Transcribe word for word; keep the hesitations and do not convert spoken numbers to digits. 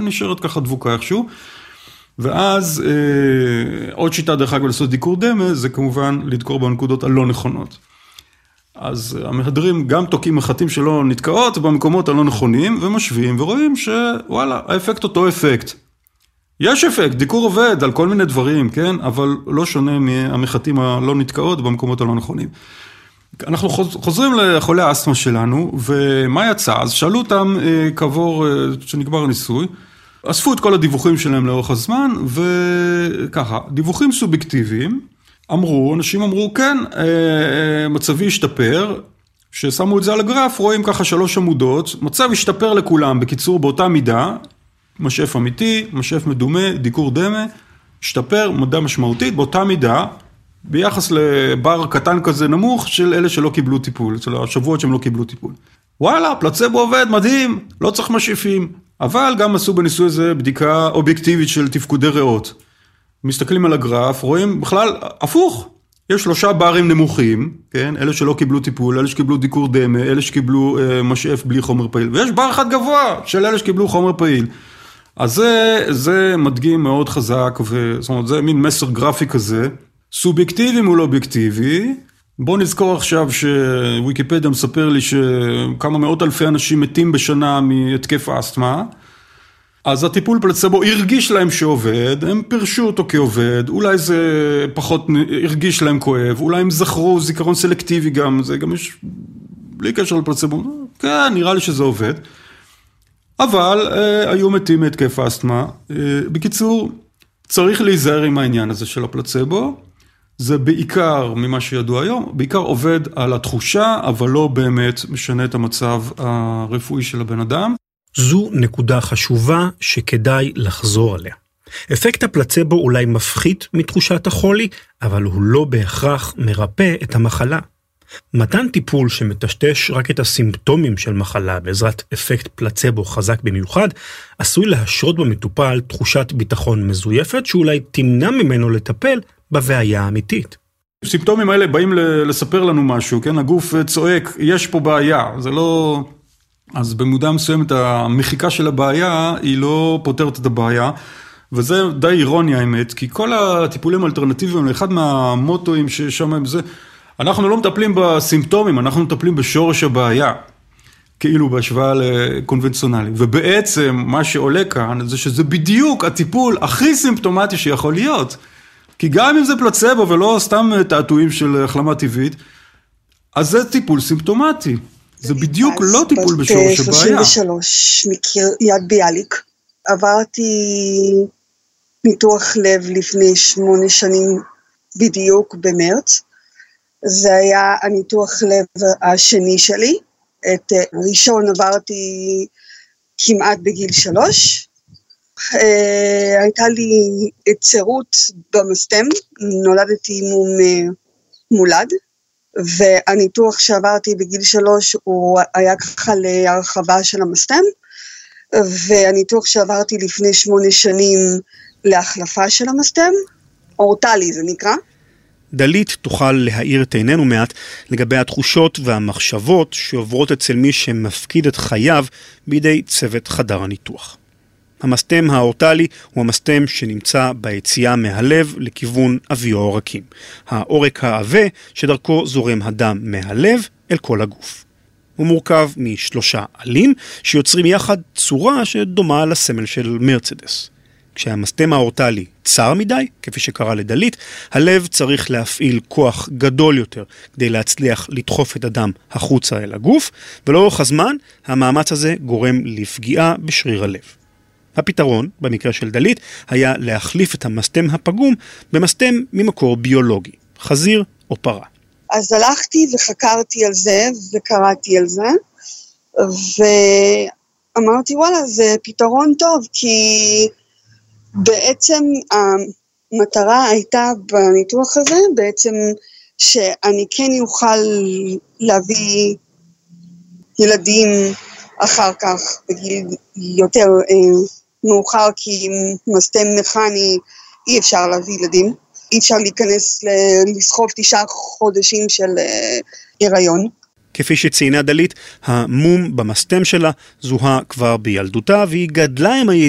נשארת ככה דבוקה איכשהו. ואז אה, עוד שיטה דרך אגב לעשות דיקור דמה, זה כמובן לדקור בנקודות הלא נכונות. אז המהדרים גם תוקעים מחטים שלא נתקעות במקומות הלא נכונים, ומשווים ורואים שוואלה, האפקט אותו אפקט. יש אפקט, דיקור עובד על כל מיני דברים, כן? אבל לא שונה מהמחטים הלא נתקעות במקומות הלא נכונים. אנחנו חוזרים לחולי האסתמה שלנו, ומה יצא? אז שאלו אותם כעבור שנגמר הניסוי, אספו את כל הדיווחים שלהם לאורך הזמן, וככה, דיווחים סובייקטיביים, אמרו, אנשים אמרו, כן, מצבי השתפר, ששמו את זה על הגרף, רואים ככה שלוש עמודות, מצב השתפר לכולם, בקיצור, באותה מידה, משאף אמיתי, משאף מדומה, דיקור דמה, השתפר, מדע משמעותית, באותה מידה, ביחס לבר קטן כזה נמוך, של אלה שלא קיבלו טיפול, של השבועות שהם לא קיבלו טיפול. וואלה, פלצבו עובד, מדהים, לא צריך משאפים, אבל גם עשו בניסוי הזה בדיקה אובייקטיבית של תפקודי ריאות. מסתכלים על הגרף, רואים בכלל הפוך, יש שלושה ברים נמוכים, כן? אלה שלא קיבלו טיפול, אלה שקיבלו דיקור דמה, אלה שקיבלו אה, משאף בלי חומר פעיל, ויש בר אחד גבוה של אלה שקיבלו חומר פעיל. אז זה, זה מדגים מאוד חזק, וזאת אומרת, זה מין מסר גרפי כזה, סובייקטיבי מול אובייקטיבי. בואו נזכור עכשיו שוויקיפדיה מספר לי שכמה מאות אלפי אנשים מתים בשנה מהתקף האסתמה, אז הטיפול פלצבו הרגיש להם שעובד, הם פרשו אותו כעובד, אולי זה פחות הרגיש להם כואב, אולי הם זכרו זיכרון סלקטיבי גם, זה גם יש, בלי קשר לפלצבו, כן, נראה לי שזה עובד, אבל אה, היו מתים מהתקף האסתמה. אה, בקיצור, צריך להיזהר עם העניין הזה של הפלצבו, זה בעיקר, ממה שידוע היום, בעיקר עובד על התחושה, אבל לא באמת משנה את המצב הרפואי של הבן אדם. זו נקודה חשובה שכדאי לחזור עליה. אפקט הפלצבו אולי מפחית מתחושת החולי, אבל הוא לא בהכרח מרפא את המחלה. מתן טיפול שמטשטש רק את הסימפטומים של מחלה בעזרת אפקט פלצבו חזק במיוחד, עשוי להשרות במטופל תחושת ביטחון מזויפת שאולי תמנע ממנו לטפל בבעיה האמיתית. סימפטומים האלה באים לספר לנו משהו, כן? הגוף צועק, יש פה בעיה, זה לא... אז במודע מסוים את המחיקה של הבעיה, היא לא פותרת את הבעיה, וזה די אירוני האמת, כי כל הטיפולים האלטרנטיביים, אחד מהמוטואים ששם הם זה, אנחנו לא מטפלים בסימפטומים, אנחנו מטפלים בשורש הבעיה, כאילו בהשוואה לקונבנציונלי, ובעצם מה שעולה כאן, זה שזה בדיוק הטיפול הכי סימפטומטי שיכול להיות, כי גם אם זה פלצבו ולא סתם תעתועים של החלמה טבעית, אז זה טיפול סימפטומטי. זה בדיוק לא טיפול בשורש הבעיה. שלושים ושלוש מקריית ביאליק. עברתי ניתוח לב לפני שמונה שנים בדיוק במרץ. זה היה הניתוח לב השני שלי. את ראשון עברתי כמעט בגיל שלוש. הייתה לי יצירות במסתם. נולדתי מולד. והניתוח שעברתי בגיל שלוש הוא היה ככה להרחבה של המסתם, והניתוח שעברתי לפני שמונה שנים להחלפה של המסתם, אורטלי זה נקרא. דלית תוכל להאיר את עינינו מעט לגבי התחושות והמחשבות שעוברות אצל מי שמפקיד את חייו בידי צוות חדר הניתוח. המסתם האורטלי הוא המסתם שנמצא ביציאה מהלב לכיוון אבי העורקים. העורק העבה שדרכו זורם הדם מהלב אל כל הגוף. הוא מורכב משלושה עלים שיוצרים יחד צורה שדומה לסמל של מרצדס. כשהמסתם האורטלי צר מדי, כפי שקרה לדלית, הלב צריך להפעיל כוח גדול יותר כדי להצליח לדחוף את הדם החוצה אל הגוף, ולאורך הזמן המאמץ הזה גורם לפגיעה בשריר הלב. הפתרון, במקרה של דלית, היה להחליף את המסתם הפגום במסתם ממקור ביולוגי, חזיר או פרה. אז הלכתי וחקרתי על זה וקראתי על זה, ואמרתי וואלה זה פתרון טוב, כי בעצם המטרה הייתה בניתוח הזה, בעצם שאני כן יוכל להביא ילדים אחר כך בגיל יותר מאוחר, כי מסתם מכני אי אפשר להביא ילדים, אי אפשר להיכנס לסחוב תשעה חודשים של היריון. כפי שציינה דלית, המום במסתם שלה זוהה כבר בילדותה, והיא גדלה עם